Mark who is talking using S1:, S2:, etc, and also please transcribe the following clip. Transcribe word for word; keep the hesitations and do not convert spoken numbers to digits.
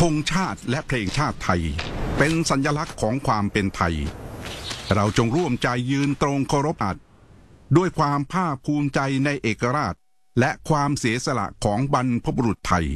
S1: ธงชาติและเพลงชาติไทยเป็นสัญลักษณ์ของความเป็นไทยเราจงร่วมใจยืนตรงเคารพอัฐด้วยความภาคภูมิใจในเอกราชและความเสียสละของบรรพบุรุษไทย